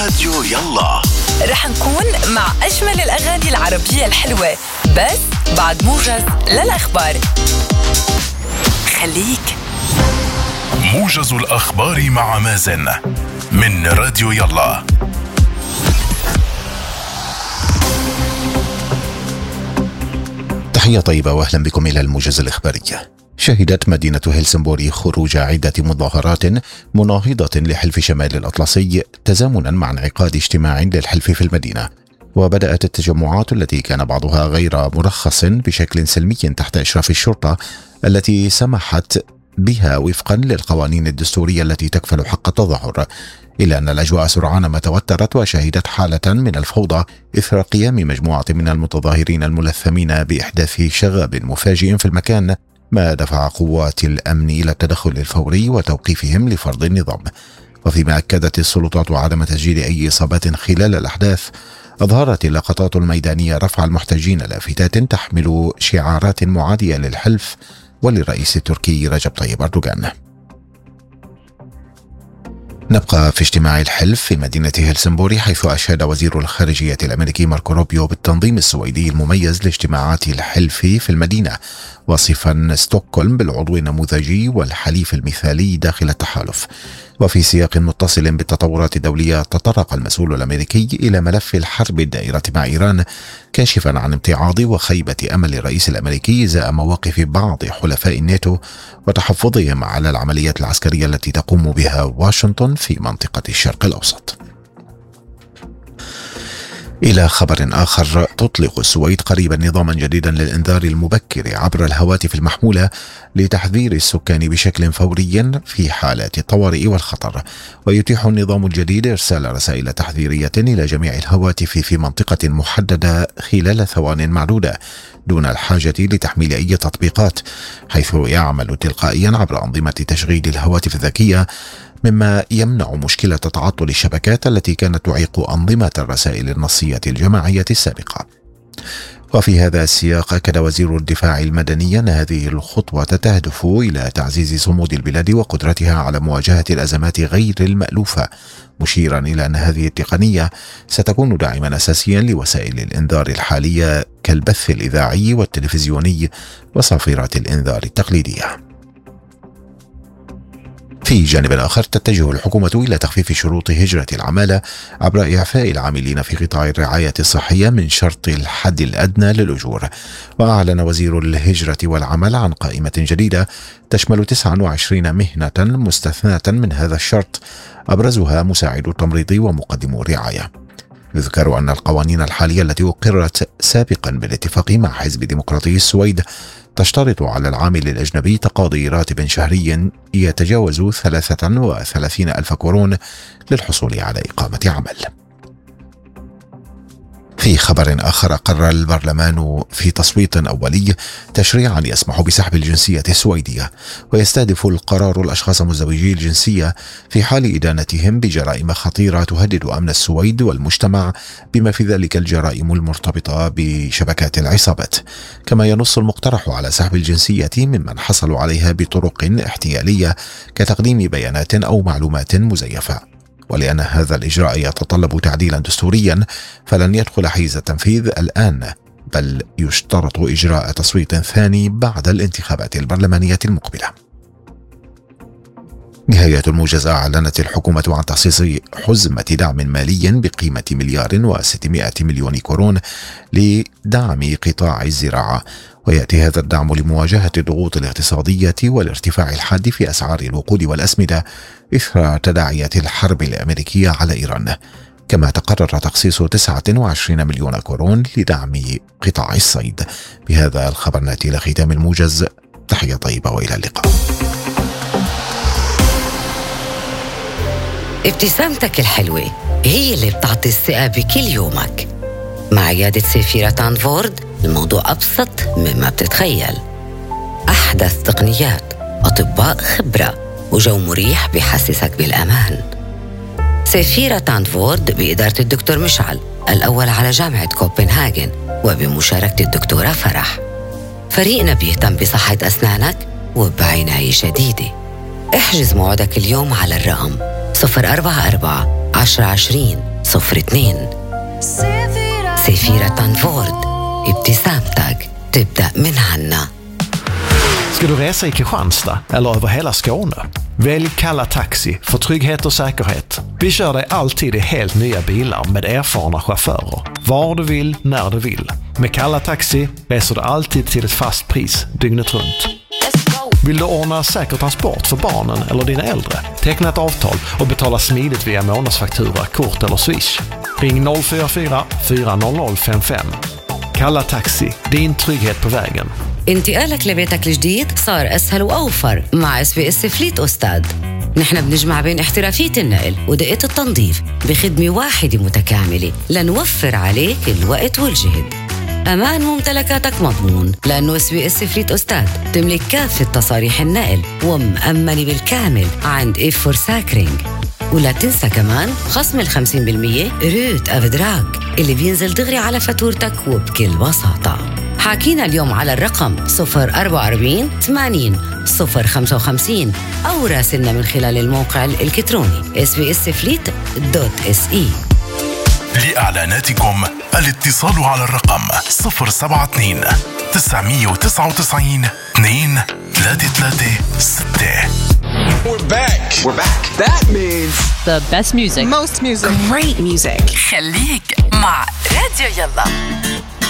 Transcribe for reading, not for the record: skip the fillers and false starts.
راديو يلا رح نكون مع أجمل الأغاني العربية الحلوة، بس بعد موجز للأخبار. خليك موجز الأخبار مع مازن من راديو يلا. تحية طيبة وأهلا بكم إلى الموجز الإخباري. شهدت مدينة هلسنبوري خروج عدة مظاهرات مناهضة لحلف شمال الأطلسي تزامنا مع انعقاد اجتماع للحلف في المدينة. وبدأت التجمعات التي كان بعضها غير مرخص بشكل سلمي تحت إشراف الشرطة التي سمحت بها وفقا للقوانين الدستورية التي تكفل حق التظاهر، إلا أن الأجواء سرعان ما توترت وشهدت حالة من الفوضى إثر قيام مجموعة من المتظاهرين الملثمين بإحداث شغب مفاجئ في المكان، ما دفع قوات الأمن إلى التدخل الفوري وتوقيفهم لفرض النظام. وفيما أكدت السلطات عدم تسجيل أي إصابات خلال الأحداث، أظهرت اللقطات الميدانية رفع المحتجين لافتات تحمل شعارات معادية للحلف وللرئيس التركي رجب طيب أردوغان. نبقى في اجتماع الحلف في مدينة هلسنبوري، حيث أشاد وزير الخارجية الأمريكي ماركو روبيو بالتنظيم السويدي المميز لاجتماعات الحلف في المدينة، وصفا ستوكهولم بالعضو النموذجي والحليف المثالي داخل التحالف. وفي سياق متصل بالتطورات الدولية، تطرق المسؤول الأمريكي إلى ملف الحرب الدائرة مع إيران، كاشفا عن امتعاض وخيبة أمل الرئيس الأمريكي إزاء مواقف بعض حلفاء الناتو وتحفظهم على العمليات العسكرية التي تقوم بها واشنطن في منطقة الشرق الأوسط. إلى خبر آخر، تطلق السويد قريبا نظاما جديدا للإنذار المبكر عبر الهواتف المحمولة لتحذير السكان بشكل فوري في حالات الطوارئ والخطر، ويتيح النظام الجديد إرسال رسائل تحذيرية إلى جميع الهواتف في منطقة محددة خلال ثوان معدودة دون الحاجة لتحميل أي تطبيقات، حيث يعمل تلقائيا عبر أنظمة تشغيل الهواتف الذكية، مما يمنع مشكلة تعطل الشبكات التي كانت تعيق أنظمة الرسائل النصية الجماعية السابقة. وفي هذا السياق، أكد وزير الدفاع المدني أن هذه الخطوة تهدف إلى تعزيز صمود البلاد وقدرتها على مواجهة الأزمات غير المألوفة، مشيرا إلى أن هذه التقنية ستكون داعما أساسيا لوسائل الإنذار الحالية كالبث الإذاعي والتلفزيوني وصافرات الإنذار التقليدية. في جانب آخر، تتجه الحكومة إلى تخفيف شروط هجرة العمالة عبر إعفاء العاملين في قطاع الرعاية الصحية من شرط الحد الأدنى للأجور. وأعلن وزير الهجرة والعمل عن قائمة جديدة تشمل 29 مهنة مستثناة من هذا الشرط، أبرزها مساعد التمريض ومقدم الرعاية. يذكر أن القوانين الحالية التي أقرت سابقا بالاتفاق مع حزب ديمقراطي السويد تشترط على العامل الأجنبي تقاضي راتب شهري يتجاوز 33,000 كورون للحصول على إقامة عمل. في خبر آخر، أقر البرلمان في تصويت أولي تشريعا يسمح بسحب الجنسية السويدية، ويستهدف القرار الأشخاص مزدوجي الجنسية في حال إدانتهم بجرائم خطيرة تهدد أمن السويد والمجتمع، بما في ذلك الجرائم المرتبطة بشبكات العصابات. كما ينص المقترح على سحب الجنسية ممن حصلوا عليها بطرق احتيالية كتقديم بيانات أو معلومات مزيفة. ولأن هذا الإجراء يتطلب تعديلا دستوريا، فلن يدخل حيز التنفيذ الآن، بل يشترط إجراء تصويت ثاني بعد الانتخابات البرلمانية المقبلة. نهاية الموجز، أعلنت الحكومة عن تخصيص حزمة دعم مالي بقيمة 1,600,000,000 كورون لدعم قطاع الزراعة، ويأتي هذا الدعم لمواجهة الضغوط الاقتصادية والارتفاع الحاد في أسعار الوقود والأسمدة إثر تداعيات الحرب الأمريكية على إيران. كما تقرر تخصيص 29 مليون كورون لدعم قطاع الصيد. بهذا الخبر نأتي إلى ختام الموجز. تحية طيبة وإلى اللقاء. ابتسامتك الحلوة هي اللي بتعطي الثقة بكل يومك. مع عيادة سيفيرا تانفورد الموضوع أبسط مما بتتخيل. أحدث تقنيات، أطباء خبرة، وجو مريح بيحسسك بالأمان. سيفيرا تانفورد بإدارة الدكتور مشعل، الأول على جامعة كوبنهاجن، وبمشاركة الدكتورة فرح. فريقنا بيهتم بصحة أسنانك وبعناية شديدة. احجز موعدك اليوم على الرقم 044 10 20 02. سفيرة تانفورد. ابتسامتك تبدأ من عنا. Ska du resa i Kristianstad eller över hela Skåne? Välj Kalla Taxi för trygghet och säkerhet. Vi kör dig alltid i helt nya bilar med erfarna chaufförer. Var du vill, när du vill. Med Kalla Taxi reser du alltid till ett fast pris dygnet runt. Vill du ordna säker transport för barnen eller dina äldre? Teckna ett avtal och betala smidigt via månadsfaktura, kort eller swish. Ring 044 400 55. Kalla Taxi, din trygghet på vägen. انتقالك لبيتك الجديد صار أسهل وأوفر مع SBS فليت أستاذ. نحن بنجمع بين احترافية النقل ودقة التنظيف بخدمة واحدة متكاملة لنوفر عليك الوقت والجهد. أمان ممتلكاتك مضمون لأنه SBS فليت أستاذ تملك كافة تصاريح النقل ومأمنة بالكامل عند إف فور ساكرينج. ولا تنسى كمان خصم 50% روت أفدراك اللي بينزل دغري على فاتورتك وبكل بساطة. حاكينا اليوم على الرقم 044 80 055 أو راسلنا من خلال الموقع الإلكتروني sbsfleet.se. لإعلاناتكم الاتصال على الرقم 072 999 2336. We're back. That means the best music, most music, great music. خليك مع راديو يلا.